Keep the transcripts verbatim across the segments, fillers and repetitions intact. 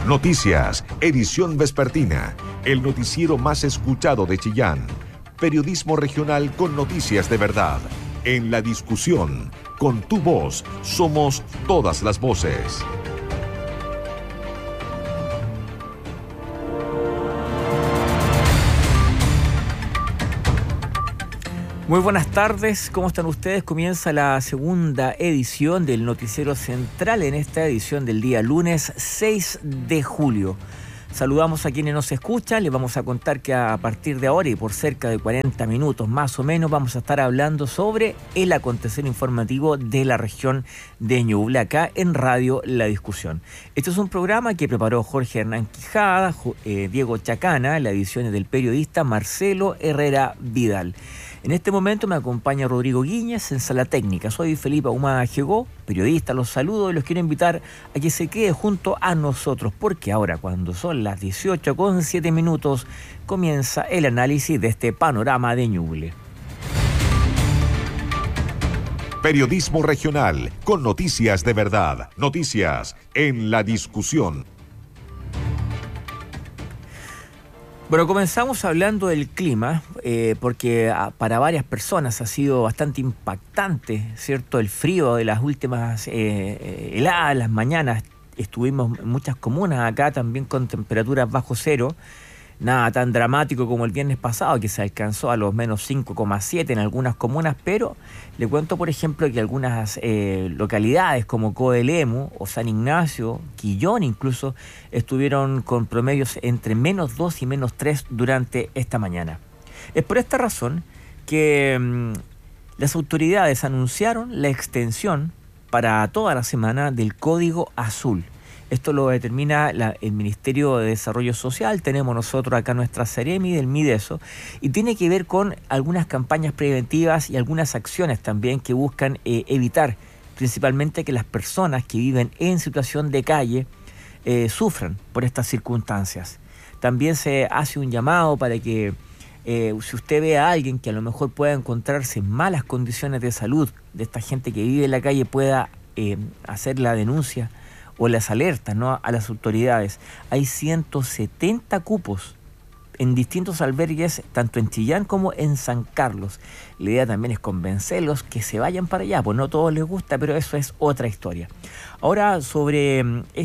Noticias, edición vespertina, el noticiero más escuchado de Chillán. Periodismo regional con noticias de verdad. En la discusión, con tu voz, somos todas las voces. Muy buenas tardes, ¿cómo están ustedes? Comienza la segunda edición del Noticiero Central en esta edición del día lunes seis de julio. Saludamos a quienes nos escuchan, les vamos a contar que a partir de ahora y por cerca de cuarenta minutos más o menos vamos a estar hablando sobre el acontecer informativo de la región de Ñuble, acá en Radio La Discusión. Este es un programa que preparó Jorge Hernán Quijada, eh, Diego Chacana, la edición es del periodista Marcelo Herrera Vidal. En este momento me acompaña Rodrigo Guíñez en Sala Técnica. Soy Felipe Ahumada Jegó, periodista, los saludo y los quiero invitar a que se quede junto a nosotros, porque ahora, cuando son las dieciocho con siete minutos, comienza el análisis de este panorama de Ñuble. Periodismo regional con noticias de verdad. Noticias en la discusión. Bueno, comenzamos hablando del clima, eh, porque a, para varias personas ha sido bastante impactante, ¿cierto? El frío de las últimas eh, heladas, las mañanas. Estuvimos en muchas comunas acá también con temperaturas bajo cero. Nada tan dramático como el viernes pasado, que se alcanzó a los menos cinco coma siete en algunas comunas, pero le cuento, por ejemplo, que algunas eh, localidades como Coelemu o San Ignacio, Quillón incluso, estuvieron con promedios entre menos dos y menos tres durante esta mañana. Es por esta razón que mmm, las autoridades anunciaron la extensión para toda la semana del Código Azul. Esto lo determina la, el Ministerio de Desarrollo Social. Tenemos nosotros acá nuestra Seremi del Mideso y tiene que ver con algunas campañas preventivas y algunas acciones también que buscan eh, evitar principalmente que las personas que viven en situación de calle eh, sufran por estas circunstancias. También se hace un llamado para que eh, si usted ve a alguien que a lo mejor pueda encontrarse en malas condiciones de salud de esta gente que vive en la calle, pueda eh, hacer la denuncia o las alertas, ¿no?, a las autoridades. Hay ciento setenta cupos en distintos albergues, tanto en Chillán como en San Carlos. La idea también es convencerlos que se vayan para allá, pues no a todos les gusta, pero eso es otra historia. Ahora, sobre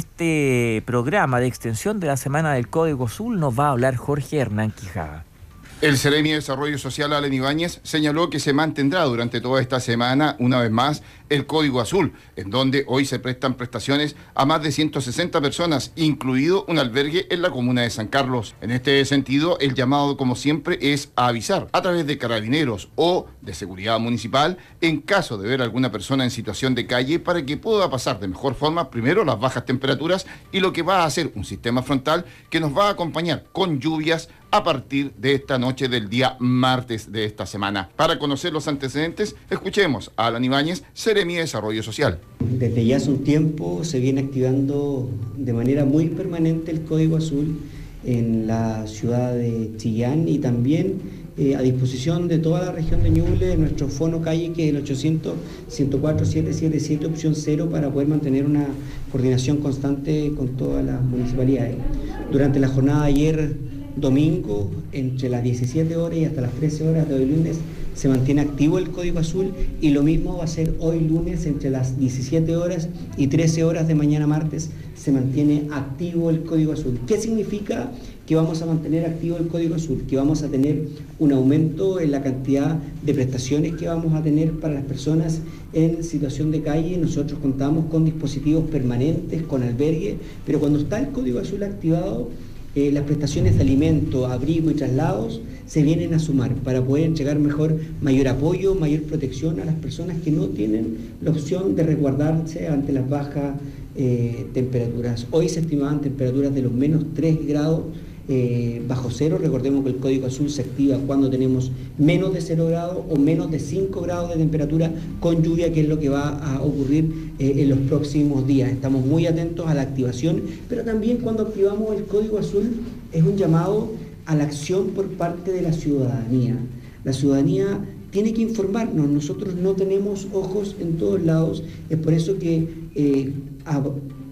este programa de extensión de la Semana del Código Azul, nos va a hablar Jorge Hernán Quijada. El Seremi de Desarrollo Social, Alan Ibáñez, señaló que se mantendrá durante toda esta semana, una vez más, el Código Azul, en donde hoy se prestan prestaciones a más de ciento sesenta personas, incluido un albergue en la comuna de San Carlos. En este sentido, el llamado, como siempre, es a avisar a través de carabineros o de seguridad municipal en caso de ver a alguna persona en situación de calle para que pueda pasar de mejor forma, primero, las bajas temperaturas y lo que va a hacer un sistema frontal que nos va a acompañar con lluvias a partir de esta noche del día martes de esta semana. Para conocer los antecedentes, escuchemos a Alan Ibáñez, Seremi de Desarrollo Social. Desde ya hace un tiempo se viene activando de manera muy permanente el Código Azul en la ciudad de Chillán y también eh, a disposición de toda la región de Ñuble, nuestro fono calle, que es el ochocientos, ciento cuatro, setecientos setenta y siete, opción cero, para poder mantener una coordinación constante con todas las municipalidades. Durante la jornada de ayer, domingo, entre las diecisiete horas y hasta las trece horas de hoy lunes, se mantiene activo el Código Azul, y lo mismo va a ser hoy lunes entre las diecisiete horas y trece horas de mañana martes, se mantiene activo el Código Azul. ¿Qué significa que vamos a mantener activo el Código Azul? Que vamos a tener un aumento en la cantidad de prestaciones que vamos a tener para las personas en situación de calle. Nosotros contamos con dispositivos permanentes, con albergue, pero cuando está el Código Azul activado, Eh, las prestaciones de alimento, abrigo y traslados se vienen a sumar para poder entregar mejor, mayor apoyo, mayor protección a las personas que no tienen la opción de resguardarse ante las bajas eh, temperaturas. Hoy se estimaban temperaturas de los menos tres grados eh, bajo cero. Recordemos que el Código Azul se activa cuando tenemos menos de cero grados o menos de cinco grados de temperatura con lluvia, que es lo que va a ocurrir eh, en los próximos días. Estamos muy atentos a la activación, pero también cuando activamos el Código Azul es un llamado a la acción por parte de la ciudadanía. La ciudadanía tiene que informarnos, nosotros no tenemos ojos en todos lados, es por eso que eh, a,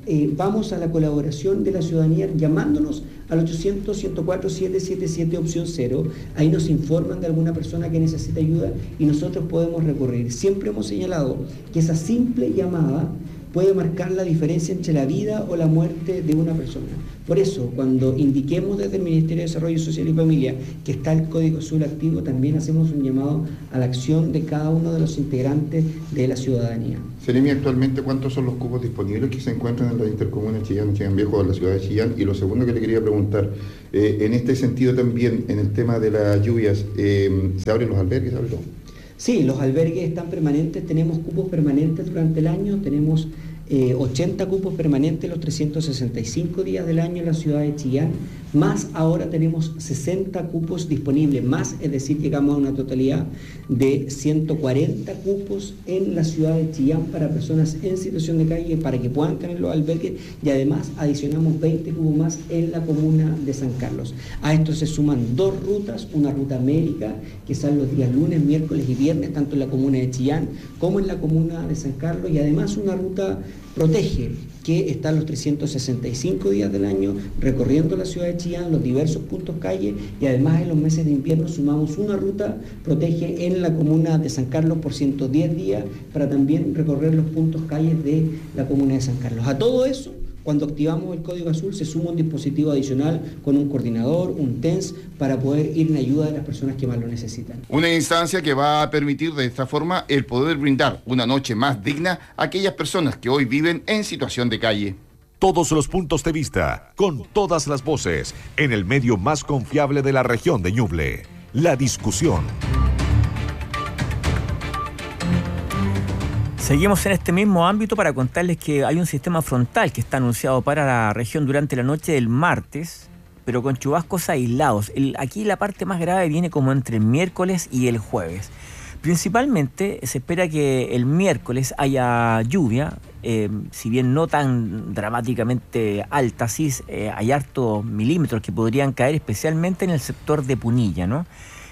eh, vamos a la colaboración de la ciudadanía llamándonos al ochocientos, ciento cuatro, setecientos setenta y siete opción cero. Ahí nos informan de alguna persona que necesita ayuda y nosotros podemos recurrir. Siempre hemos señalado que esa simple llamada puede marcar la diferencia entre la vida o la muerte de una persona. Por eso, cuando indiquemos desde el Ministerio de Desarrollo Social y Familia que está el Código Azul activo, también hacemos un llamado a la acción de cada uno de los integrantes de la ciudadanía. Seremi, actualmente, ¿cuántos son los cupos disponibles que se encuentran en la intercomuna Chillán, Chillán Viejo, de la ciudad de Chillán? Y lo segundo que le quería preguntar, eh, en este sentido también, en el tema de las lluvias, eh, ¿se abren los albergues? ¿Se abre todo? Sí, los albergues están permanentes, tenemos cupos permanentes durante el año, tenemos eh, ochenta cupos permanentes los trescientos sesenta y cinco días del año en la ciudad de Chillán, más ahora tenemos sesenta cupos disponibles, más, es decir, llegamos a una totalidad de ciento cuarenta cupos en la ciudad de Chillán para personas en situación de calle, para que puedan tener los albergues, y además adicionamos veinte cupos más en la comuna de San Carlos. A esto se suman dos rutas, una ruta médica que sale los días lunes, miércoles y viernes, tanto en la comuna de Chillán como en la comuna de San Carlos, y además una ruta Protege, que está los trescientos sesenta y cinco días del año recorriendo la ciudad de Chillán, los diversos puntos calle, y además en los meses de invierno sumamos una ruta Protege en la comuna de San Carlos por ciento diez días para también recorrer los puntos calles de la comuna de San Carlos. A todo eso, cuando activamos el Código Azul, se suma un dispositivo adicional con un coordinador, un T E N S, para poder ir en ayuda de las personas que más lo necesitan. Una instancia que va a permitir de esta forma el poder brindar una noche más digna a aquellas personas que hoy viven en situación de calle. Todos los puntos de vista, con todas las voces, en el medio más confiable de la región de Ñuble. La discusión. Seguimos en este mismo ámbito para contarles que hay un sistema frontal que está anunciado para la región durante la noche del martes, pero con chubascos aislados. El, aquí la parte más grave viene como entre el miércoles y el jueves. Principalmente se espera que el miércoles haya lluvia, eh, si bien no tan dramáticamente alta, sí eh, hay hartos milímetros que podrían caer, especialmente en el sector de Punilla, ¿no?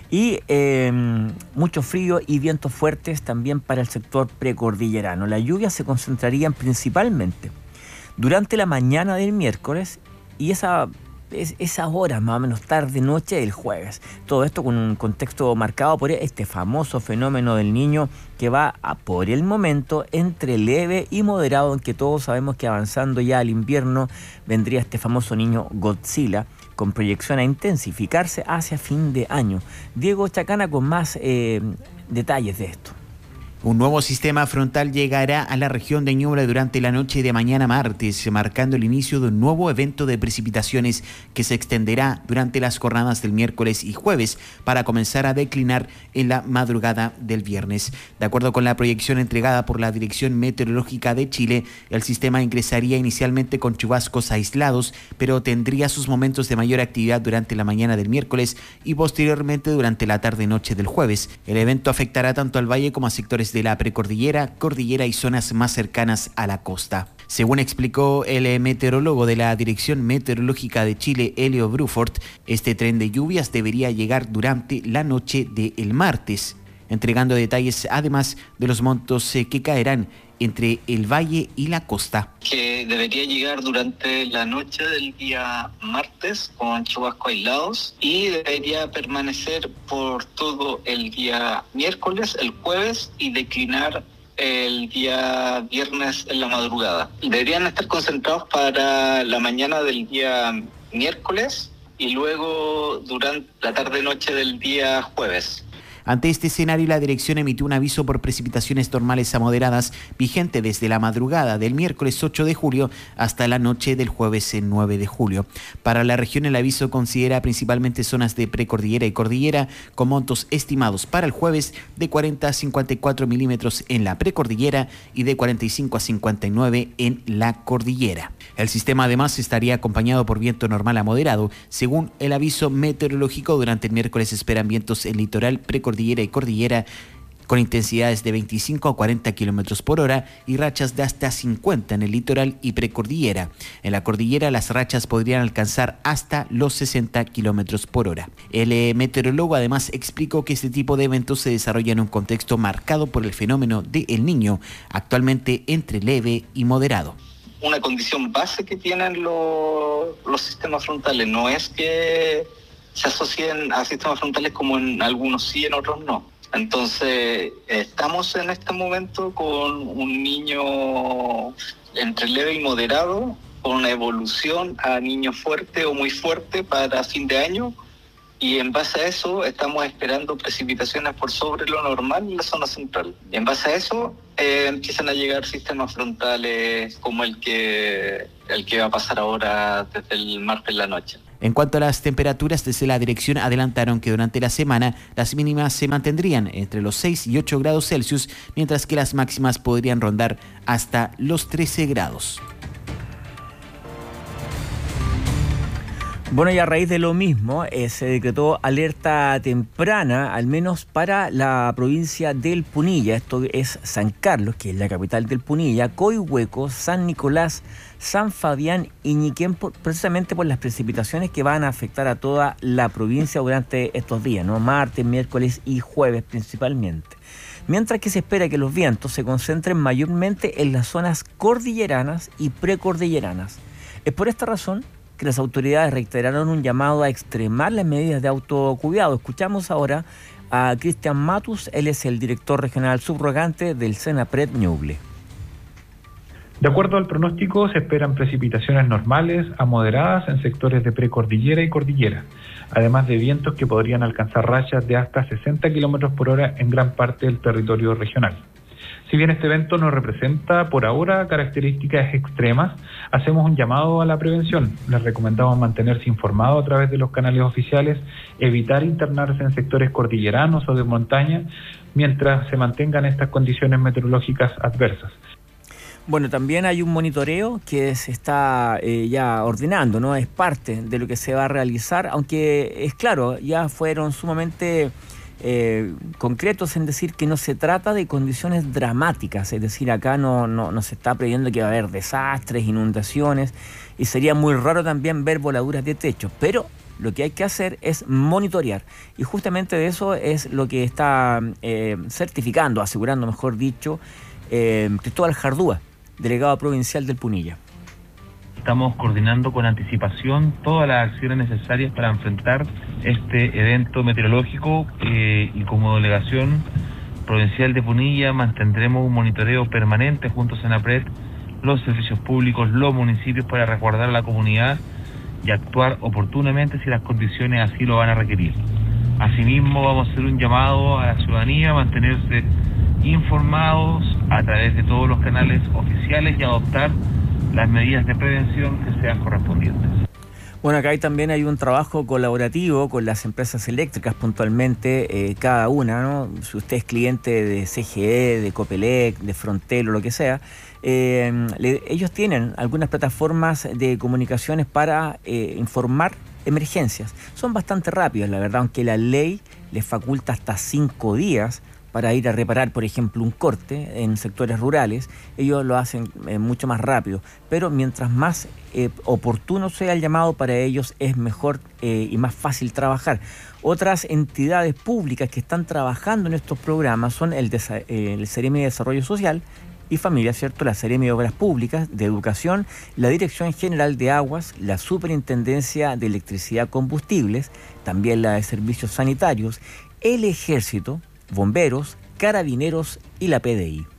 Y eh, mucho frío y vientos fuertes también para el sector precordillerano. Las lluvias se concentrarían principalmente durante la mañana del miércoles y esa, es, esas horas más o menos tarde, noche del jueves. Todo esto con un contexto marcado por este famoso fenómeno del Niño que va a, por el momento, entre leve y moderado, en que todos sabemos que avanzando ya al invierno vendría este famoso Niño Godzilla, con proyección a intensificarse hacia fin de año. Diego Chacana con más eh, detalles de esto. Un nuevo sistema frontal llegará a la región de Ñuble durante la noche de mañana martes, marcando el inicio de un nuevo evento de precipitaciones que se extenderá durante las jornadas del miércoles y jueves para comenzar a declinar en la madrugada del viernes. De acuerdo con la proyección entregada por la Dirección Meteorológica de Chile, el sistema ingresaría inicialmente con chubascos aislados, pero tendría sus momentos de mayor actividad durante la mañana del miércoles y posteriormente durante la tarde-noche del jueves. El evento afectará tanto al valle como a sectores de la precordillera, cordillera y zonas más cercanas a la costa. Según explicó el meteorólogo de la Dirección Meteorológica de Chile, Helio Bruford, este tren de lluvias debería llegar durante la noche del martes, entregando detalles además de los montos que caerán entre el valle y la costa. Que debería llegar durante la noche del día martes con chubascos aislados y debería permanecer por todo el día miércoles, el jueves y declinar el día viernes en la madrugada. Deberían estar concentrados para la mañana del día miércoles y luego durante la tarde-noche del día jueves. Ante este escenario, la dirección emitió un aviso por precipitaciones normales a moderadas vigente desde la madrugada del miércoles ocho de julio hasta la noche del jueves nueve de julio. Para la región, el aviso considera principalmente zonas de precordillera y cordillera, con montos estimados para el jueves de cuarenta a cincuenta y cuatro milímetros en la precordillera y de cuarenta y cinco a cincuenta y nueve en la cordillera. El sistema además estaría acompañado por viento normal a moderado. Según el aviso meteorológico, durante el miércoles se esperan vientos en litoral, precordillera y cordillera con intensidades de veinticinco a cuarenta kilómetros por hora y rachas de hasta cincuenta en el litoral y precordillera. En la cordillera las rachas podrían alcanzar hasta los sesenta kilómetros por hora. El eh, meteorólogo además explicó que este tipo de eventos se desarrolla en un contexto marcado por el fenómeno de El Niño, actualmente entre leve y moderado. una condición base que tienen los, los sistemas frontales. No es que se asocien a sistemas frontales como en algunos sí, en otros no. Entonces, estamos en este momento con un niño entre leve y moderado, con una evolución a niño fuerte o muy fuerte para fin de año, y en base a eso estamos esperando precipitaciones por sobre lo normal en la zona central. Y en base a eso eh, empiezan a llegar sistemas frontales como el que, el que va a pasar ahora desde el martes en la noche. En cuanto a las temperaturas, desde la dirección adelantaron que durante la semana las mínimas se mantendrían entre los seis y ocho grados Celsius, mientras que las máximas podrían rondar hasta los trece grados. Bueno, y a raíz de lo mismo, eh, se decretó alerta temprana, al menos para la provincia del Punilla. Esto es San Carlos, que es la capital del Punilla, Coihueco, San Nicolás, San Fabián y Ñiquén, por, precisamente por las precipitaciones que van a afectar a toda la provincia durante estos días, ¿no? Martes, miércoles y jueves principalmente. Mientras que se espera que los vientos se concentren mayormente en las zonas cordilleranas y precordilleranas. Es por esta razón que las autoridades reiteraron un llamado a extremar las medidas de autocuidado. Escuchamos ahora a Cristian Matus, él es el director regional subrogante del Senapred Ñuble. De acuerdo al pronóstico, se esperan precipitaciones normales a moderadas en sectores de precordillera y cordillera, además de vientos que podrían alcanzar rachas de hasta sesenta kilómetros por hora en gran parte del territorio regional. Si bien este evento no representa por ahora características extremas, hacemos un llamado a la prevención. Les recomendamos mantenerse informados a través de los canales oficiales, evitar internarse en sectores cordilleranos o de montaña mientras se mantengan estas condiciones meteorológicas adversas. Bueno, también hay un monitoreo que se está eh, ya ordenando, ¿no? Es parte de lo que se va a realizar, aunque es claro, ya fueron sumamente eh, concretos en decir que no se trata de condiciones dramáticas, es decir, acá no, no, no se está previendo que va a haber desastres, inundaciones, y sería muy raro también ver voladuras de techo, pero lo que hay que hacer es monitorear, y justamente de eso es lo que está eh, certificando, asegurando, mejor dicho, eh, Cristóbal Jardúa, delegado provincial del Punilla. Estamos coordinando con anticipación todas las acciones necesarias para enfrentar este evento meteorológico eh, y como delegación provincial de Punilla mantendremos un monitoreo permanente junto a Senapred, los servicios públicos, los municipios para resguardar a la comunidad y actuar oportunamente si las condiciones así lo van a requerir. Asimismo, vamos a hacer un llamado a la ciudadanía a mantenerse informados a través de todos los canales oficiales y adoptar las medidas de prevención que sean correspondientes. Bueno, acá hay, también hay un trabajo colaborativo con las empresas eléctricas puntualmente, eh, cada una, ¿no? Si usted es cliente de C G E, de Copelec, de Frontel o lo que sea, eh, le, ellos tienen algunas plataformas de comunicaciones para eh, informar emergencias. Son bastante rápidas, la verdad, aunque la ley les faculta hasta cinco días para ir a reparar, por ejemplo, un corte en sectores rurales. Ellos lo hacen eh, mucho más rápido, pero mientras más eh, oportuno sea el llamado para ellos, es mejor eh, y más fácil trabajar. Otras entidades públicas que están trabajando en estos programas son el, de, eh, el Seremi de Desarrollo Social y Familia, ¿cierto? La Seremi de Obras Públicas, de Educación, la Dirección General de Aguas, la Superintendencia de Electricidad Combustibles, también la de Servicios Sanitarios, el Ejército, Bomberos, Carabineros y la P D I.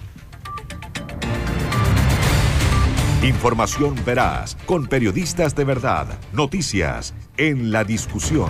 Información veraz, con periodistas de verdad. Noticias en la discusión.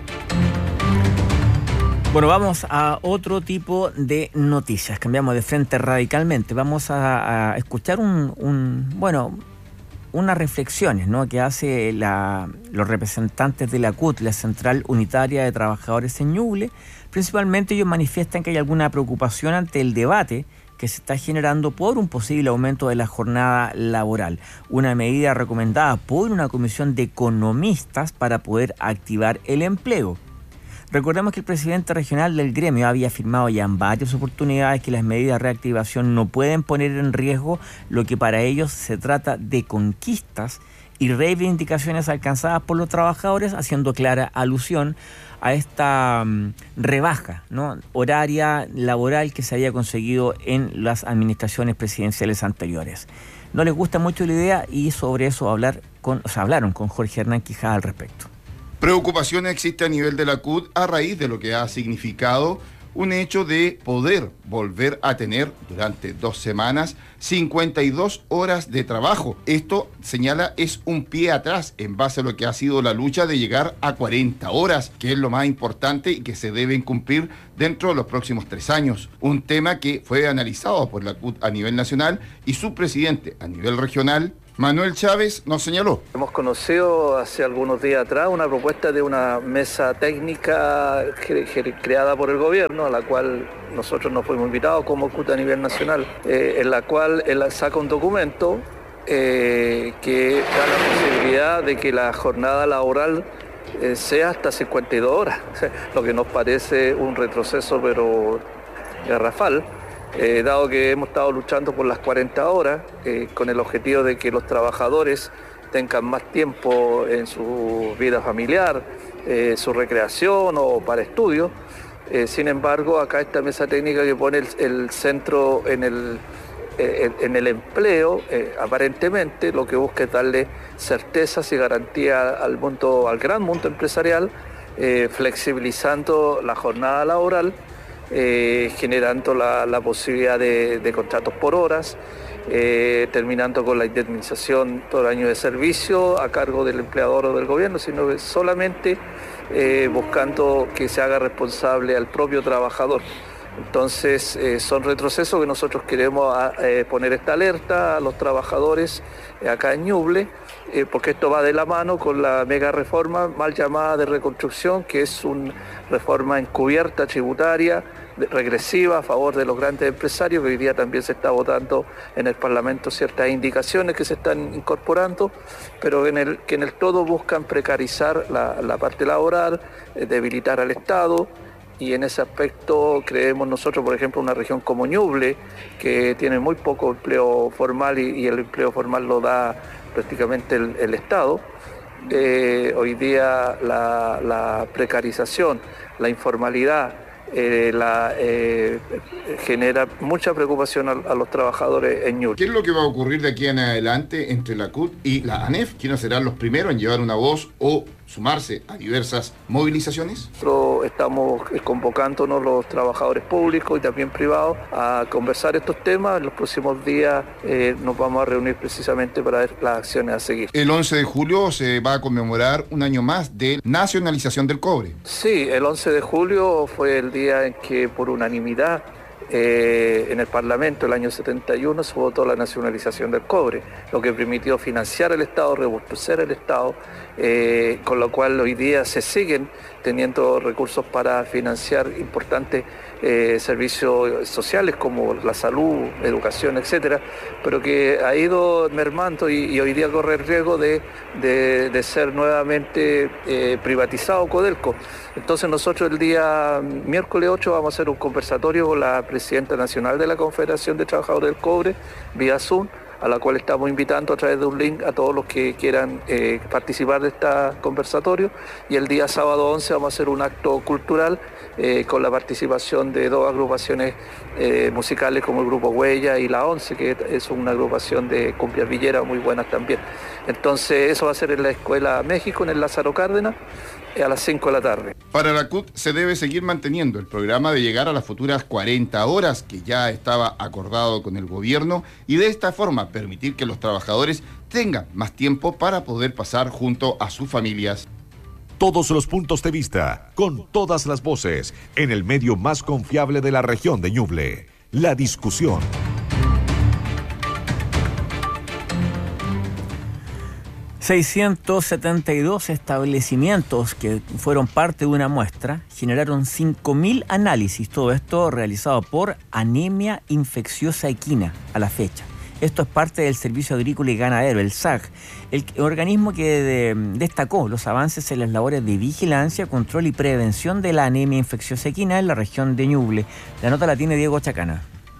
Bueno, vamos a otro tipo de noticias. Cambiamos de frente radicalmente. Vamos a, a escuchar un, un, bueno, unas reflexiones, ¿no?, que hace la, los representantes de la C U T, la Central Unitaria de Trabajadores en Ñuble. Principalmente ellos manifiestan que hay alguna preocupación ante el debate que se está generando por un posible aumento de la jornada laboral, una medida recomendada por una comisión de economistas para poder activar el empleo. Recordemos que el presidente regional del gremio había afirmado ya en varias oportunidades que las medidas de reactivación no pueden poner en riesgo lo que para ellos se trata de conquistas y reivindicaciones alcanzadas por los trabajadores, haciendo clara alusión a esta um, rebaja, ¿no?, horaria laboral que se había conseguido en las administraciones presidenciales anteriores. no les gusta mucho la idea y sobre eso hablar con, o sea, hablaron con Jorge Hernán Quijada al respecto. Preocupación existe a nivel de la C U T a raíz de lo que ha significado un hecho de poder volver a tener durante dos semanas cincuenta y dos horas de trabajo. Esto, señala, es un pie atrás en base a lo que ha sido la lucha de llegar a cuarenta horas, que es lo más importante y que se deben cumplir dentro de los próximos tres años. Un tema que fue analizado por la C U T a nivel nacional y su presidente a nivel regional, Manuel Chávez, nos señaló. Hemos conocido hace algunos días atrás una propuesta de una mesa técnica creada por el gobierno, a la cual nosotros nos fuimos invitados como C U T a nivel nacional, eh, en la cual él saca un documento eh, que da la posibilidad de que la jornada laboral eh, sea hasta cincuenta y dos horas, lo que nos parece un retroceso pero garrafal. Eh, dado que hemos estado luchando por las cuarenta horas, eh, con el objetivo de que los trabajadores tengan más tiempo en su vida familiar, eh, su recreación o para estudio. Eh, sin embargo, acá esta mesa técnica que pone el, el centro en el, eh, en el empleo, eh, aparentemente lo que busca es darle certezas y garantía al mundo, al gran mundo empresarial, eh, flexibilizando la jornada laboral, Eh, generando la, la posibilidad de, de contratos por horas, eh, terminando con la indemnización todo el año de servicio a cargo del empleador o del gobierno, sino que solamente eh, buscando que se haga responsable al propio trabajador. Entonces eh, son retrocesos que nosotros queremos eh, poner esta alerta a los trabajadores eh, acá en Ñuble, eh, porque esto va de la mano con la mega reforma mal llamada de reconstrucción, que es una reforma encubierta tributaria, de, regresiva a favor de los grandes empresarios, que hoy día también se está votando en el Parlamento ciertas indicaciones que se están incorporando, pero en el, que en el todo buscan precarizar la, la parte laboral, eh, debilitar al Estado. Y en ese aspecto creemos nosotros, por ejemplo, una región como Ñuble, que tiene muy poco empleo formal y, y el empleo formal lo da prácticamente el, el Estado. Eh, hoy día la, la precarización, la informalidad, eh, la, eh, genera mucha preocupación a, a los trabajadores en Ñuble. ¿Qué es lo que va a ocurrir de aquí en adelante entre la C U T y la ANEF? ¿Quiénes serán los primeros en llevar una voz o sumarse a diversas movilizaciones? Nosotros estamos convocándonos los trabajadores públicos y también privados a conversar estos temas. En los próximos días eh, nos vamos a reunir precisamente para ver las acciones a seguir. El once de julio se va a conmemorar un año más de nacionalización del cobre. Sí, el once de julio fue el día en que por unanimidad Eh, en el Parlamento el año setenta y uno se votó la nacionalización del cobre, lo que permitió financiar el Estado, robustecer el Estado, eh, con lo cual hoy día se siguen teniendo recursos para financiar importantes eh, servicios sociales como la salud, educación, etcétera, pero que ha ido mermando y, y hoy día corre el riesgo de, de, de ser nuevamente eh, privatizado Codelco. Entonces nosotros el día miércoles ocho vamos a hacer un conversatorio con la presidenta nacional de la Confederación de Trabajadores del Cobre, vía Zoom, a la cual estamos invitando a través de un link a todos los que quieran eh, participar de este conversatorio. Y el día sábado once vamos a hacer un acto cultural eh, con la participación de dos agrupaciones eh, musicales como el Grupo Huella y La Once, que es una agrupación de cumbias villeras muy buenas también. Entonces eso va a ser en la Escuela México, en el Lázaro Cárdenas, a las cinco de la tarde. Para la C U T se debe seguir manteniendo el programa de llegar a las futuras cuarenta horas que ya estaba acordado con el gobierno y de esta forma permitir que los trabajadores tengan más tiempo para poder pasar junto a sus familias. Todos los puntos de vista, con todas las voces, en el medio más confiable de la región de Ñuble. La discusión. seiscientos setenta y dos establecimientos que fueron parte de una muestra generaron cinco mil análisis, todo esto realizado por Anemia Infecciosa Equina a la fecha. Esto es parte del Servicio Agrícola y Ganadero, el S A G, el organismo que de, destacó los avances en las labores de vigilancia, control y prevención de la anemia infecciosa equina en la región de Ñuble. La nota la tiene Diego Chacana.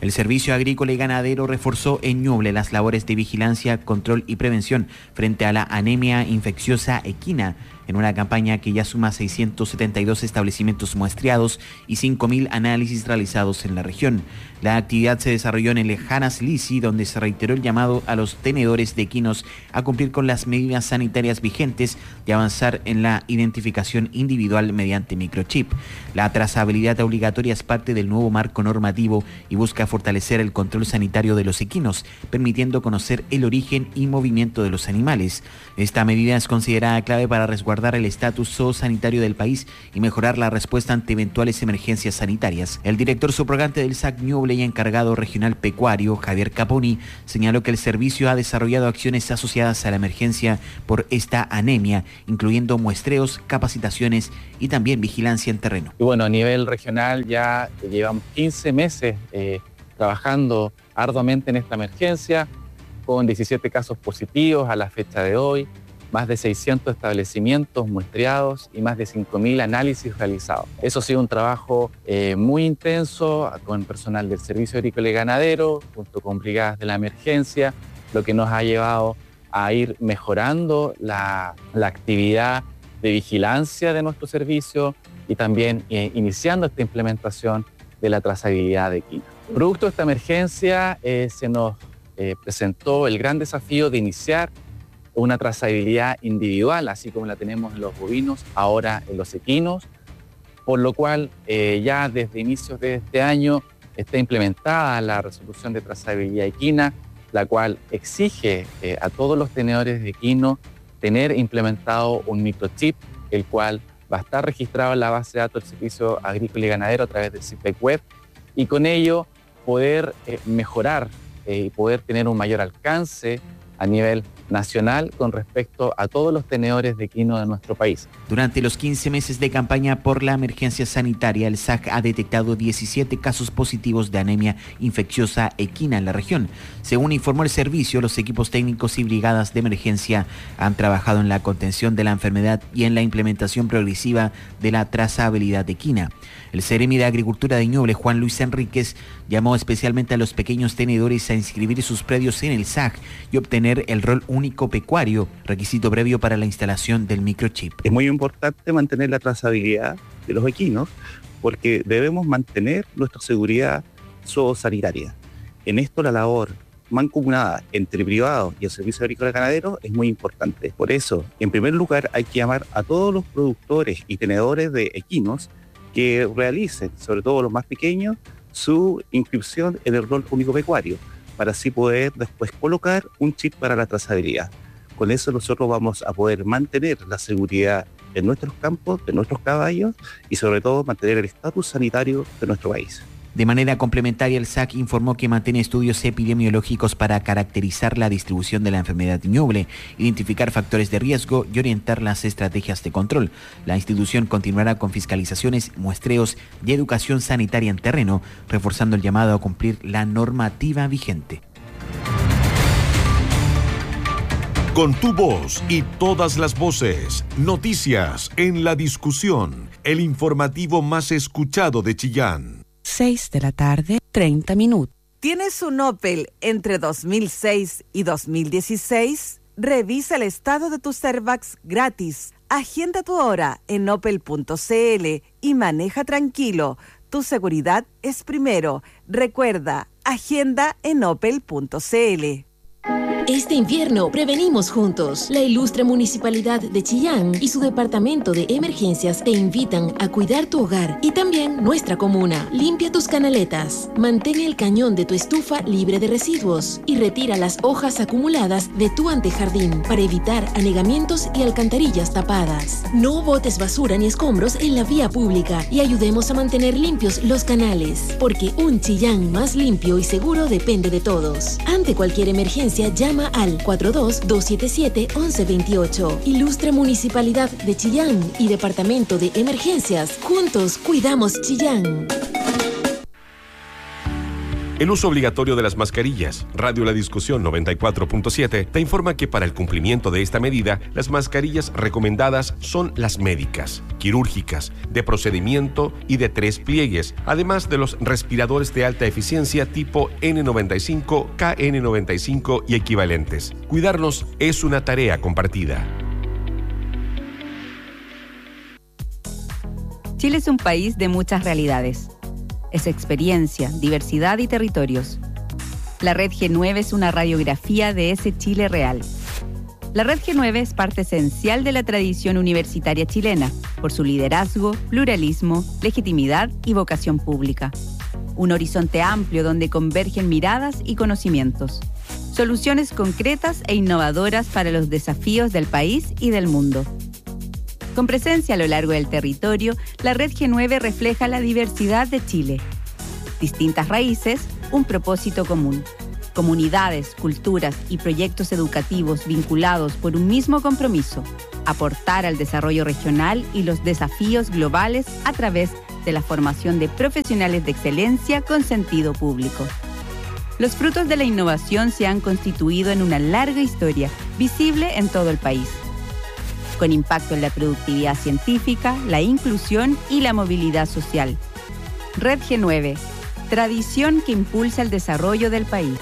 El Servicio Agrícola y Ganadero reforzó en Ñuble las labores de vigilancia, control y prevención frente a la anemia infecciosa equina, en una campaña que ya suma seiscientos setenta y dos establecimientos muestreados y cinco mil análisis realizados en la región. La actividad se desarrolló en el Lejanas Lisi, donde se reiteró el llamado a los tenedores de equinos a cumplir con las medidas sanitarias vigentes y avanzar en la identificación individual mediante microchip. La trazabilidad obligatoria es parte del nuevo marco normativo y busca fortalecer el control sanitario de los equinos, permitiendo conocer el origen y movimiento de los animales. Esta medida es considerada clave para resguardar el estatus zoosanitario del país y mejorar la respuesta ante eventuales emergencias sanitarias. El director subrogante del S A C Ñuble y encargado regional pecuario, Javier Caponi, señaló que el servicio ha desarrollado acciones asociadas a la emergencia por esta anemia, incluyendo muestreos, capacitaciones y también vigilancia en terreno. Y bueno, a nivel regional ya llevamos quince meses eh, trabajando arduamente en esta emergencia, con diecisiete casos positivos a la fecha de hoy, más de seiscientos establecimientos muestreados y más de cinco mil análisis realizados. Eso ha sido un trabajo eh, muy intenso con personal del Servicio Agrícola y Ganadero, junto con brigadas de la emergencia, lo que nos ha llevado a ir mejorando la, la actividad de vigilancia de nuestro servicio y también eh, iniciando esta implementación de la trazabilidad de equinos. Producto de esta emergencia eh, se nos eh, presentó el gran desafío de iniciar una trazabilidad individual, así como la tenemos en los bovinos, ahora en los equinos, por lo cual eh, ya desde inicios de este año está implementada la resolución de trazabilidad equina, la cual exige eh, a todos los tenedores de equino tener implementado un microchip, el cual va a estar registrado en la base de datos del Servicio Agrícola y Ganadero a través del CIPEC Web, y con ello poder eh, mejorar eh, y poder tener un mayor alcance a nivel nacional con respecto a todos los tenedores de equino de nuestro país. Durante los quince meses de campaña por la emergencia sanitaria, el S A C ha detectado diecisiete casos positivos de anemia infecciosa equina en la región. Según informó el servicio, los equipos técnicos y brigadas de emergencia han trabajado en la contención de la enfermedad y en la implementación progresiva de la trazabilidad equina. El Seremi de Agricultura de Ñuble, Juan Luis Enríquez, llamó especialmente a los pequeños tenedores a inscribir sus predios en el S A C y obtener el rol único pecuario, requisito previo para la instalación del microchip. Es muy importante mantener la trazabilidad de los equinos porque debemos mantener nuestra seguridad zoosanitaria. En esto la labor mancomunada entre privados y el Servicio Agrícola y Ganadero es muy importante. Por eso, en primer lugar, hay que llamar a todos los productores y tenedores de equinos que realicen, sobre todo los más pequeños, su inscripción en el rol único pecuario, para así poder después colocar un chip para la trazabilidad. Con eso nosotros vamos a poder mantener la seguridad de nuestros campos, de nuestros caballos y sobre todo mantener el estatus sanitario de nuestro país. De manera complementaria, el S A C informó que mantiene estudios epidemiológicos para caracterizar la distribución de la enfermedad Ñuble, identificar factores de riesgo y orientar las estrategias de control. La institución continuará con fiscalizaciones, muestreos y educación sanitaria en terreno, reforzando el llamado a cumplir la normativa vigente. Con tu voz y todas las voces, noticias en la discusión, el informativo más escuchado de Chillán. seis de la tarde, treinta minutos. ¿Tienes un Opel entre dos mil seis y dos mil dieciséis? Revisa el estado de tu Servax gratis. Agenda tu hora en opel punto c l y maneja tranquilo. Tu seguridad es primero. Recuerda, agenda en opel punto c l. Este invierno prevenimos juntos. La ilustre Municipalidad de Chillán y su Departamento de Emergencias te invitan a cuidar tu hogar y también nuestra comuna. Limpia tus canaletas, mantén el cañón de tu estufa libre de residuos y retira las hojas acumuladas de tu antejardín para evitar anegamientos y alcantarillas tapadas. No botes basura ni escombros en la vía pública y ayudemos a mantener limpios los canales, porque un Chillán más limpio y seguro depende de todos. Ante cualquier emergencia, llama al cuatro dos, dos siete siete, once veintiocho. Ilustre Municipalidad de Chillán y Departamento de Emergencias. Juntos cuidamos Chillán. El uso obligatorio de las mascarillas. Radio La Discusión noventa y cuatro punto siete te informa que para el cumplimiento de esta medida, las mascarillas recomendadas son las médicas, quirúrgicas, de procedimiento y de tres pliegues, además de los respiradores de alta eficiencia tipo ene noventa y cinco, ka ene noventa y cinco y equivalentes. Cuidarnos es una tarea compartida. Chile es un país de muchas realidades. Es experiencia, diversidad y territorios. La Red G nueve es una radiografía de ese Chile real. La Red G nueve es parte esencial de la tradición universitaria chilena, por su liderazgo, pluralismo, legitimidad y vocación pública. Un horizonte amplio donde convergen miradas y conocimientos. Soluciones concretas e innovadoras para los desafíos del país y del mundo. Con presencia a lo largo del territorio, la Red G nueve refleja la diversidad de Chile. Distintas raíces, un propósito común. Comunidades, culturas y proyectos educativos vinculados por un mismo compromiso: aportar al desarrollo regional y los desafíos globales a través de la formación de profesionales de excelencia con sentido público. Los frutos de la innovación se han constituido en una larga historia, visible en todo el país, con impacto en la productividad científica, la inclusión y la movilidad social. Red G nueve, tradición que impulsa el desarrollo del país.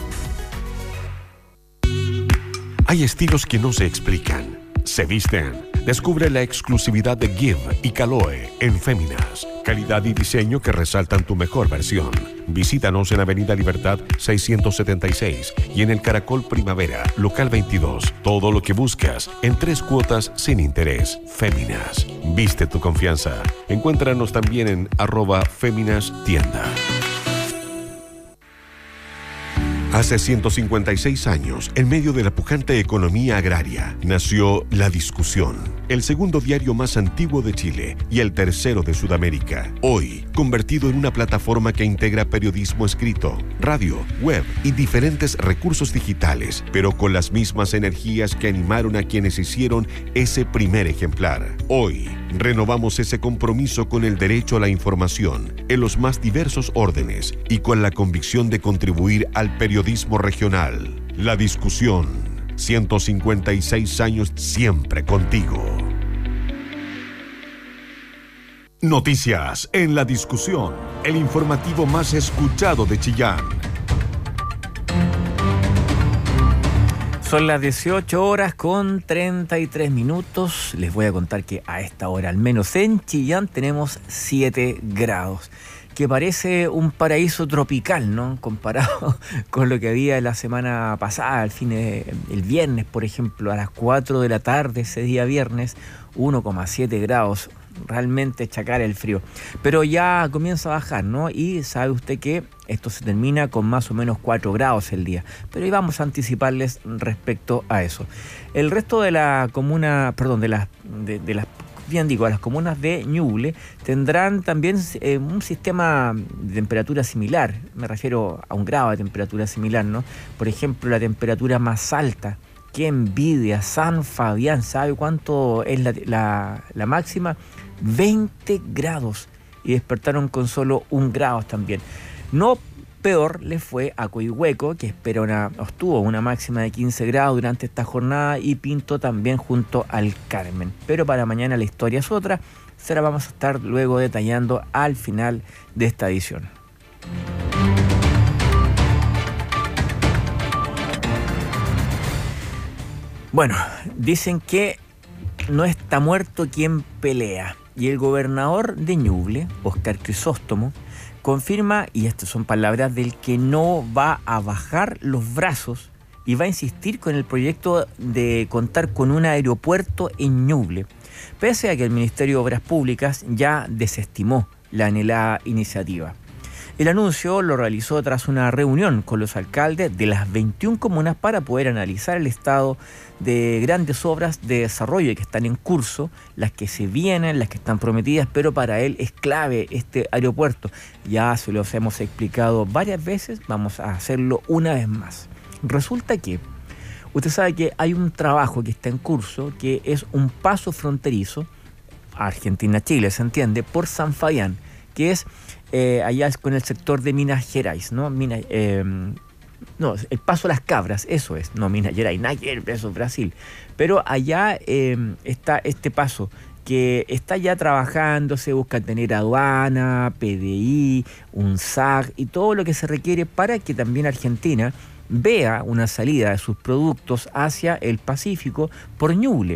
Hay estilos que no se explican, se visten. Descubre la exclusividad de Give y Caloe en Féminas. Calidad y diseño que resaltan tu mejor versión. Visítanos en Avenida Libertad seiscientos setenta y seis y en el Caracol Primavera, local veintidós. Todo lo que buscas en tres cuotas sin interés. Féminas. Viste tu confianza. Encuéntranos también en arroba Féminas Tienda. Hace ciento cincuenta y seis años, en medio de la pujante economía agraria, nació La Discusión, el segundo diario más antiguo de Chile y el tercero de Sudamérica. Hoy, convertido en una plataforma que integra periodismo escrito, radio, web y diferentes recursos digitales, pero con las mismas energías que animaron a quienes hicieron ese primer ejemplar. Hoy, renovamos ese compromiso con el derecho a la información en los más diversos órdenes y con la convicción de contribuir al periodismo regional. La Discusión, ciento cincuenta y seis años siempre contigo. Noticias en La Discusión, el informativo más escuchado de Chillán. Son las dieciocho horas con treinta y tres minutos. Les voy a contar que a esta hora, al menos en Chillán, tenemos siete grados. Que parece un paraíso tropical, ¿no? Comparado con lo que había la semana pasada, el fin de, el viernes, por ejemplo, a las cuatro de la tarde, ese día viernes, uno coma siete grados. Realmente chacar el frío. Pero ya comienza a bajar, ¿no? Y sabe usted que esto se termina con más o menos cuatro grados el día. Pero ahí vamos a anticiparles respecto a eso. El resto de la comuna, perdón, de las, de, de las, bien digo, las comunas de Ñuble tendrán también eh, un sistema de temperatura similar. Me refiero a un grado de temperatura similar, ¿no? Por ejemplo, la temperatura más alta. ¡Qué envidia! San Fabián, ¿sabe cuánto es la, la, la máxima? veinte grados. Y despertaron con solo un grado también. No peor le fue a Coihueco, que espera una, obtuvo una máxima de quince grados durante esta jornada, y Pinto también junto al Carmen. Pero para mañana la historia es otra. Se la vamos a estar luego detallando al final de esta edición. Bueno, dicen que no está muerto quien pelea. Y el gobernador de Ñuble, Óscar Crisóstomo, confirma, y estas son palabras del que no va a bajar los brazos y va a insistir con el proyecto de contar con un aeropuerto en Ñuble, pese a que el Ministerio de Obras Públicas ya desestimó la anhelada iniciativa. El anuncio lo realizó tras una reunión con los alcaldes de las veintiuna comunas para poder analizar el estado de grandes obras de desarrollo que están en curso, las que se vienen, las que están prometidas, pero para él es clave este aeropuerto. Ya se los hemos explicado varias veces, vamos a hacerlo una vez más. Resulta que usted sabe que hay un trabajo que está en curso, que es un paso fronterizo, Argentina-Chile, se entiende, por San Fabián, que es eh, allá con el sector de Minas Gerais, ¿no? Minas, eh, no, el Paso a las Cabras, eso es, no Minas Gerais, nada que ver, eso es Brasil. Pero allá eh, está este paso que está ya trabajando, se busca tener aduana, P D I, un S A C y todo lo que se requiere para que también Argentina vea una salida de sus productos hacia el Pacífico por Ñuble.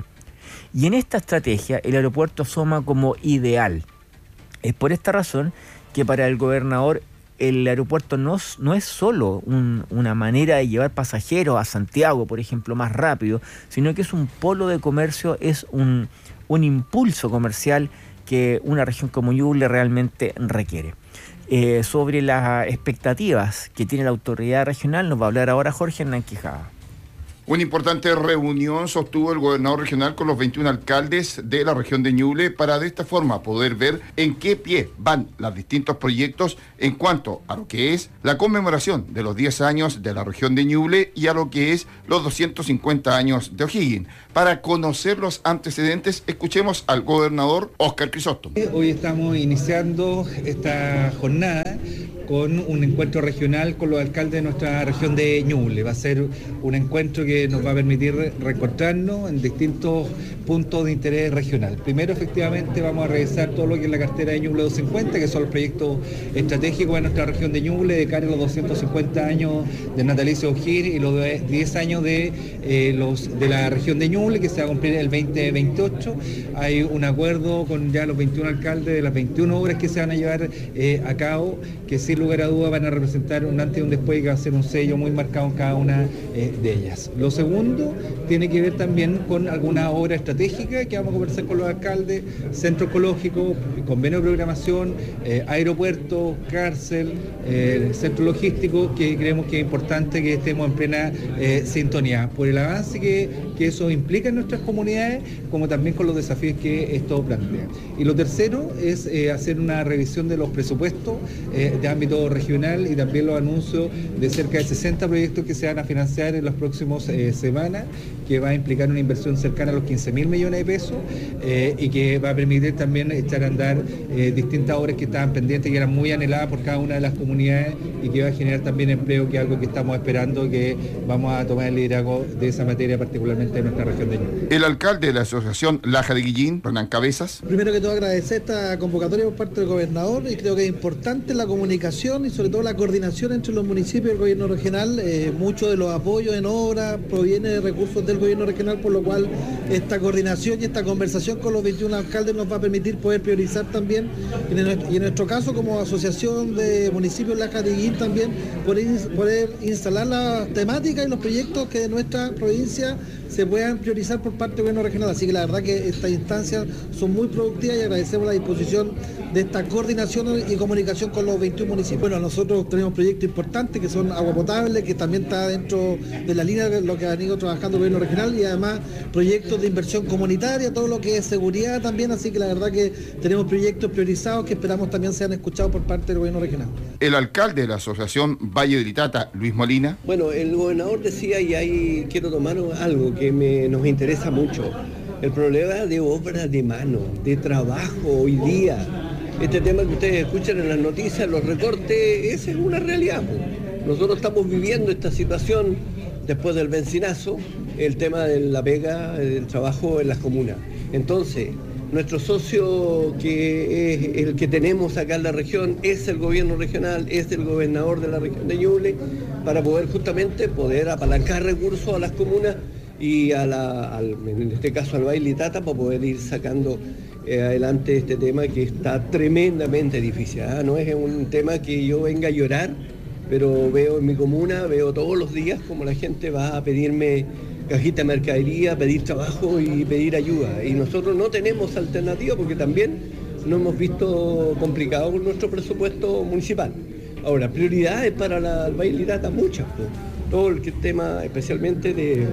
Y en esta estrategia el aeropuerto asoma como ideal. Es por esta razón que para el gobernador el aeropuerto no, no es solo un, una manera de llevar pasajeros a Santiago, por ejemplo, más rápido, sino que es un polo de comercio, es un, un impulso comercial que una región como Ñuble realmente requiere. Eh, sobre las expectativas que tiene la autoridad regional nos va a hablar ahora Jorge Hernán Quijada. Una importante reunión sostuvo el gobernador regional con los veintiún alcaldes de la región de Ñuble para de esta forma poder ver en qué pie van los distintos proyectos en cuanto a lo que es la conmemoración de los diez años de la región de Ñuble y a lo que es los doscientos cincuenta años de O'Higgins. Para conocer los antecedentes, escuchemos al gobernador Óscar Crisóstomo. Hoy estamos iniciando esta jornada con un encuentro regional con los alcaldes de nuestra región de Ñuble. Va a ser un encuentro que nos va a permitir reencontrarnos en distintos puntos de interés regional. Primero, efectivamente, vamos a revisar todo lo que es la cartera de Ñuble doscientos cincuenta, que son los proyectos estratégicos de nuestra región de Ñuble de cara a los doscientos cincuenta años de natalicio O'Higgins y los diez años de, eh, los, de la región de Ñuble, que se va a cumplir el veinte veintiocho. Hay un acuerdo con ya los veintiún alcaldes de las veintiuna obras que se van a llevar eh, a cabo, que sin lugar a dudas van a representar un antes y un después, que va a ser un sello muy marcado en cada una eh, de ellas. Lo segundo tiene que ver también con alguna obra estratégica que vamos a conversar con los alcaldes: centro ecológico, convenio de programación, eh, aeropuerto, cárcel, eh, centro logístico, que creemos que es importante que estemos en plena eh, sintonía por el avance que, que eso implica en nuestras comunidades, como también con los desafíos que esto plantea. Y lo tercero es eh, hacer una revisión de los presupuestos eh, de ámbito regional y también los anuncios de cerca de sesenta proyectos que se van a financiar en las próximas eh, semanas, que va a implicar una inversión cercana a los quince mil millones de pesos eh, y que va a permitir también echar a andar eh, distintas obras que estaban pendientes, que eran muy anheladas por cada una de las comunidades y que va a generar también empleo, que es algo que estamos esperando, que vamos a tomar el liderazgo de esa materia, particularmente en nuestra región de Ñuble. El alcalde de la asociación Laja de Guillín, Renan Cabezas. Primero que todo, agradecer esta convocatoria por parte del gobernador, y creo que es importante la comunicación y sobre todo la coordinación entre los municipios y el gobierno regional. Eh, mucho de los apoyos en obra proviene de recursos del gobierno regional, por lo cual esta coordinación y esta conversación con los veintiún alcaldes nos va a permitir poder priorizar también, y en nuestro, y en nuestro caso como asociación de municipios Laja de Guillín también poder, poder instalar las temáticas y los proyectos que de nuestra provincia se puedan priorizar por parte del gobierno regional. Así que la verdad que estas instancias son muy productivas y agradecemos la disposición de esta coordinación y comunicación con los veintiún municipios. Bueno, nosotros tenemos proyectos importantes que son agua potable, que también está dentro de la línea de lo que han ido trabajando el gobierno regional, y además proyectos de inversión comunitaria, todo lo que es seguridad también. Así que la verdad que tenemos proyectos priorizados que esperamos también sean escuchados por parte del gobierno regional. El alcalde de la asociación Valle de Litata, Luis Molina. Bueno, el gobernador decía, y ahí quiero tomar algo que me, nos interesa mucho, el problema de obra de mano, de trabajo hoy día. Este tema que ustedes escuchan en las noticias, los recortes, esa es una realidad. Nosotros estamos viviendo esta situación después del bencinazo, el tema de la pega, del trabajo en las comunas. Entonces, nuestro socio, que es el que tenemos acá en la región, es el gobierno regional, es el gobernador de la región de Ñuble, para poder justamente poder apalancar recursos a las comunas y a la, al, en este caso al Valle de Litata, para poder ir sacando eh, adelante este tema que está tremendamente difícil. ¿eh? No es un tema que yo venga a llorar, pero veo en mi comuna, veo todos los días como la gente va a pedirme cajita de mercadería, pedir trabajo y pedir ayuda. Y nosotros no tenemos alternativa porque también nos hemos visto complicados con nuestro presupuesto municipal. Ahora, prioridades para la, el Valle de Litata, muchas. Pues. Todo el tema especialmente de,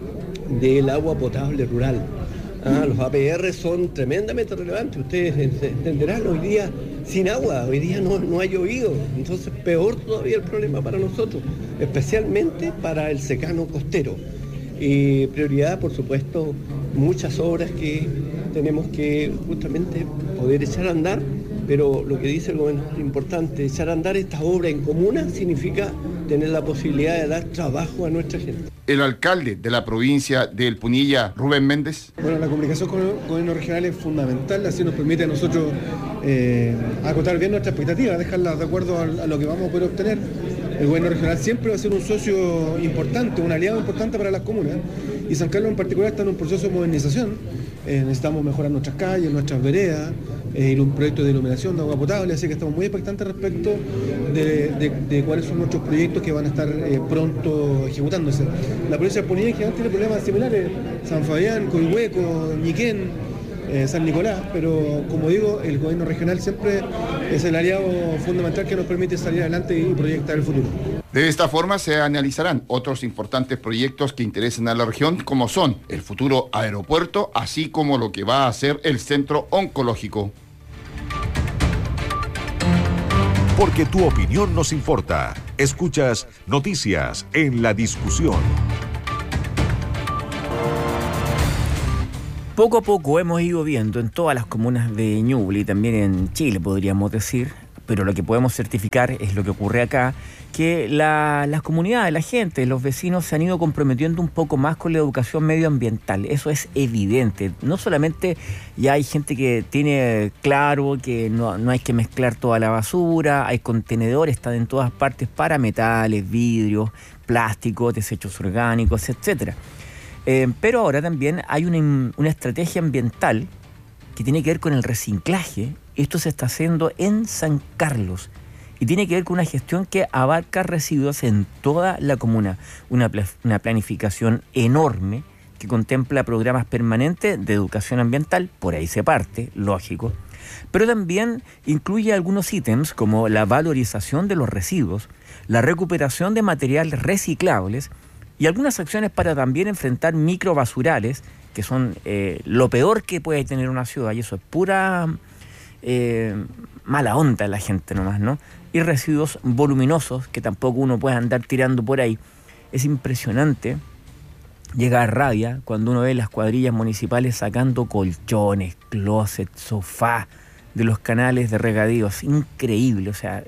del agua potable rural. Ah, los A P R son tremendamente relevantes. Ustedes entenderán, hoy día sin agua, hoy día no, no ha llovido. Entonces, peor todavía el problema para nosotros, especialmente para el secano costero. Y prioridad, por supuesto, muchas obras que tenemos que justamente poder echar a andar, pero lo que dice el gobierno es importante. Echar a andar estas obras en comuna significa tener la posibilidad de dar trabajo a nuestra gente. El alcalde de la provincia de El Punilla, Rubén Méndez. Bueno, la comunicación con el gobierno regional es fundamental, así nos permite a nosotros eh, acotar bien nuestras expectativas, dejarlas de acuerdo a, a lo que vamos a poder obtener. El gobierno regional siempre va a ser un socio importante, un aliado importante para las comunas, y San Carlos en particular está en un proceso de modernización. Eh, necesitamos mejorar nuestras calles, nuestras veredas, eh, y un proyecto de iluminación de agua potable, así que estamos muy expectantes respecto de, de, de cuáles son nuestros proyectos que van a estar eh, pronto ejecutándose. La provincia de Punilla en general tiene problemas similares, San Fabián, Coihueco, Ñiquén, eh, San Nicolás, pero como digo, el gobierno regional siempre es el aliado fundamental que nos permite salir adelante y proyectar el futuro. De esta forma se analizarán otros importantes proyectos que interesen a la región, como son el futuro aeropuerto, así como lo que va a ser el centro oncológico. Porque tu opinión nos importa. Escuchas Noticias en la Discusión. Poco a poco hemos ido viendo en todas las comunas de Ñuble y también en Chile, podríamos decir, pero lo que podemos certificar es lo que ocurre acá, que la, las comunidades, la gente, los vecinos se han ido comprometiendo un poco más con la educación medioambiental. Eso es evidente. No solamente ya hay gente que tiene claro que no, no hay que mezclar toda la basura, hay contenedores, están en todas partes para metales, vidrios, plásticos, desechos orgánicos, etcétera. Eh, pero ahora también hay una, una estrategia ambiental que tiene que ver con el reciclaje. Esto se está haciendo en San Carlos y tiene que ver con una gestión que abarca residuos en toda la comuna. Una, una planificación enorme que contempla programas permanentes de educación ambiental, por ahí se parte, lógico, pero también incluye algunos ítems como la valorización de los residuos, la recuperación de materiales reciclables y algunas acciones para también enfrentar microbasurales, que son eh, lo peor que puede tener una ciudad, y eso es pura eh, mala onda de la gente nomás, ¿no? Y residuos voluminosos que tampoco uno puede andar tirando por ahí. Es impresionante, llega a rabia cuando uno ve las cuadrillas municipales sacando colchones, closets, sofás de los canales de regadío. Es increíble, o sea,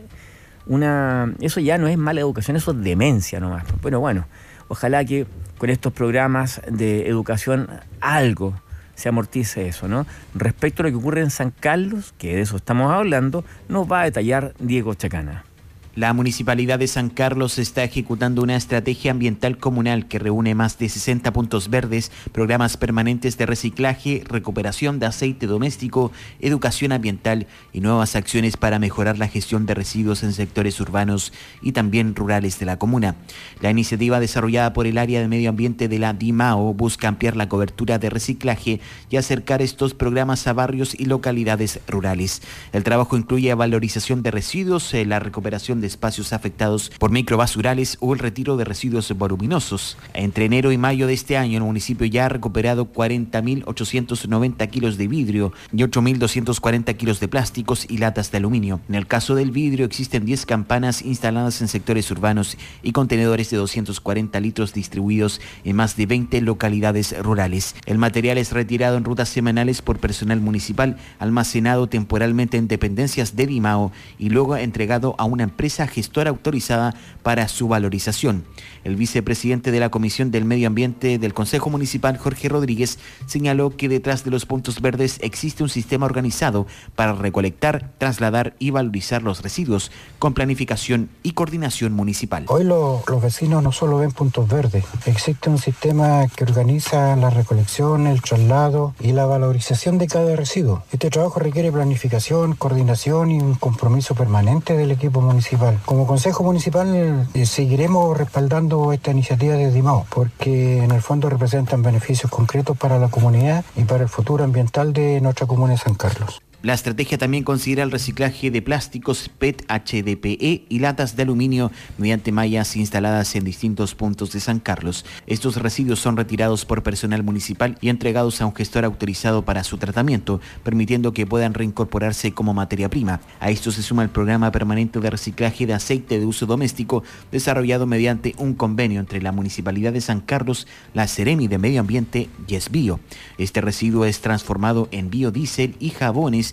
una eso ya no es mala educación, eso es demencia nomás. Pero bueno, ojalá que con estos programas de educación algo se amortice eso, ¿no? Respecto a lo que ocurre en San Carlos, que de eso estamos hablando, nos va a detallar Diego Chacana. La Municipalidad de San Carlos está ejecutando una estrategia ambiental comunal que reúne más de sesenta puntos verdes, programas permanentes de reciclaje, recuperación de aceite doméstico, educación ambiental y nuevas acciones para mejorar la gestión de residuos en sectores urbanos y también rurales de la comuna. La iniciativa desarrollada por el área de medio ambiente de la DIMAO busca ampliar la cobertura de reciclaje y acercar estos programas a barrios y localidades rurales. El trabajo incluye valorización de residuos, la recuperación de espacios afectados por microbasurales o el retiro de residuos voluminosos. Entre enero y mayo de este año, el municipio ya ha recuperado cuarenta mil ochocientos noventa kilos de vidrio y ocho mil doscientos cuarenta kilos de plásticos y latas de aluminio. En el caso del vidrio, existen diez campanas instaladas en sectores urbanos y contenedores de doscientos cuarenta litros distribuidos en más de veinte localidades rurales. El material es retirado en rutas semanales por personal municipal, almacenado temporalmente en dependencias de DIMAO y luego entregado a una empresa gestora autorizada para su valorización. El vicepresidente de la Comisión del Medio Ambiente del Consejo Municipal, Jorge Rodríguez, señaló que detrás de los puntos verdes existe un sistema organizado para recolectar, trasladar y valorizar los residuos, con planificación y coordinación municipal. Hoy lo, los vecinos no solo ven puntos verdes, existe un sistema que organiza la recolección, el traslado y la valorización de cada residuo. Este trabajo requiere planificación, coordinación y un compromiso permanente del equipo municipal. Como Consejo Municipal eh, seguiremos respaldando esta iniciativa de DIMAO porque en el fondo representan beneficios concretos para la comunidad y para el futuro ambiental de nuestra comuna de San Carlos. La estrategia también considera el reciclaje de plásticos P E T, H D P E y latas de aluminio mediante mallas instaladas en distintos puntos de San Carlos. Estos residuos son retirados por personal municipal y entregados a un gestor autorizado para su tratamiento, permitiendo que puedan reincorporarse como materia prima. A esto se suma el programa permanente de reciclaje de aceite de uso doméstico desarrollado mediante un convenio entre la Municipalidad de San Carlos, la Seremi de Medio Ambiente y Esbio. Este residuo es transformado en biodiesel y jabones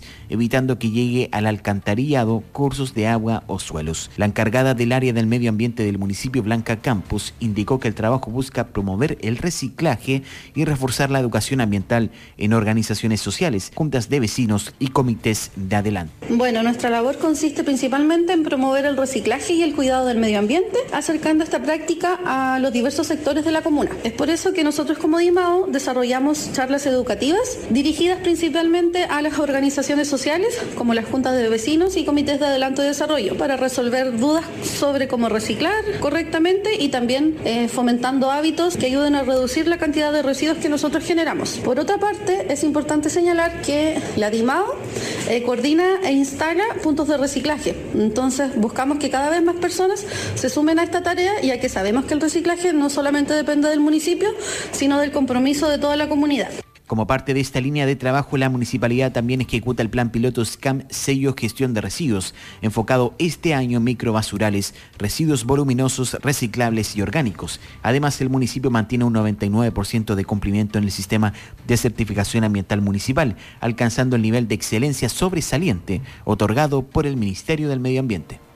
residuales, evitando que llegue al alcantarillado, cursos de agua o suelos. La encargada del área del medio ambiente del municipio, Blanca Campos, indicó que el trabajo busca promover el reciclaje y reforzar la educación ambiental en organizaciones sociales, juntas de vecinos y comités de adelante. Bueno, nuestra labor consiste principalmente en promover el reciclaje y el cuidado del medio ambiente, acercando esta práctica a los diversos sectores de la comuna. Es por eso que nosotros como DIMAO desarrollamos charlas educativas dirigidas principalmente a las organizaciones sociales, como las juntas de vecinos y comités de adelanto y desarrollo, para resolver dudas sobre cómo reciclar correctamente y también eh, fomentando hábitos que ayuden a reducir la cantidad de residuos que nosotros generamos. Por otra parte, es importante señalar que la DIMAO eh, coordina e instala puntos de reciclaje. Entonces, buscamos que cada vez más personas se sumen a esta tarea, ya que sabemos que el reciclaje no solamente depende del municipio, sino del compromiso de toda la comunidad. Como parte de esta línea de trabajo, la municipalidad también ejecuta el plan piloto S C A M Sello Gestión de Residuos, enfocado este año en microbasurales, residuos voluminosos, reciclables y orgánicos. Además, el municipio mantiene un noventa y nueve por ciento de cumplimiento en el sistema de certificación ambiental municipal, alcanzando el nivel de excelencia sobresaliente otorgado por el Ministerio del Medio Ambiente.